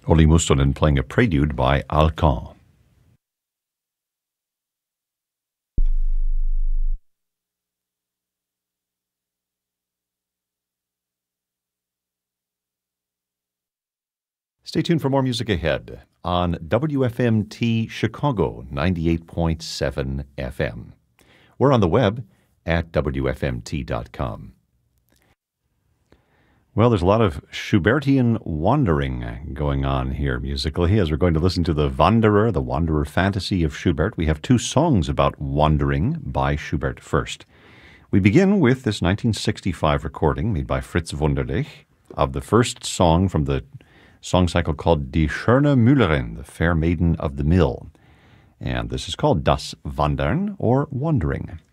Olli Mustonen playing a prelude by Alkan. Stay tuned for more music ahead on WFMT Chicago 98.7 FM. We're on the web at WFMT.com. Well, there's a lot of Schubertian wandering going on here musically as we're going to listen to the Wanderer Fantasy of Schubert. We have two songs about wandering by Schubert first. We begin with this 1965 recording made by Fritz Wunderlich of the first song from the song cycle called Die schöne Müllerin, the Fair Maiden of the Mill. And this is called Das Wandern, or Wandering.